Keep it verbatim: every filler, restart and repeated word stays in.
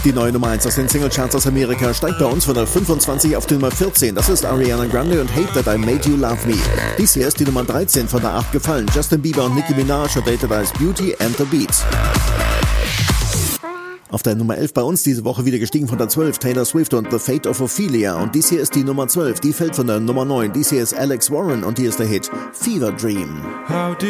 Die neue Nummer eins aus den Singlecharts aus Amerika steigt bei uns von der fünfundzwanzig auf die Nummer vierzehn. Das ist Ariana Grande und Hate That I Made You Love Me. Dies hier ist die Nummer dreizehn von der acht gefallen. Justin Bieber und Nicki Minaj und Dated As Beauty and the Beats. Auf der Nummer elf bei uns diese Woche wieder gestiegen von der zwölf, Taylor Swift und The Fate of Ophelia. Und dies hier ist die Nummer zwölf, die fällt von der Nummer neun. Dies hier ist Alex Warren und hier ist der Hit Fever Dream.